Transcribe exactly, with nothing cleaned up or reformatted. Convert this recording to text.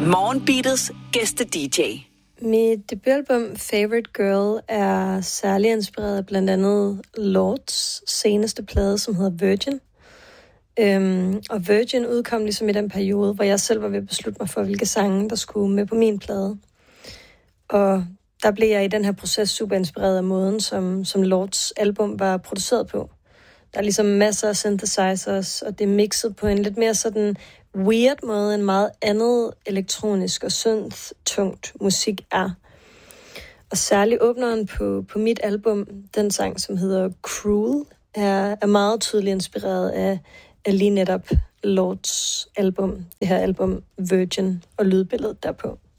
Morgenbeatets gæste-D J. Mit debutalbum Favorite Girl er særlig inspireret af blandt andet Lords seneste plade, som hedder Virgin. Øhm, og Virgin udkom ligesom i den periode, hvor jeg selv var ved at beslutte mig for, hvilke sange, der skulle med på min plade. Og der blev jeg i den her proces super inspireret af måden, som, som Lords album var produceret på. Der er ligesom masser af synthesizers, og det er mixet på en lidt mere sådan weird måde, en meget andet elektronisk og synth-tungt musik er. Og særligt åbneren på, på mit album, den sang, som hedder Cruel, er, er meget tydeligt inspireret af, af lige netop Lords album, det her album Virgin og lydbilledet derpå.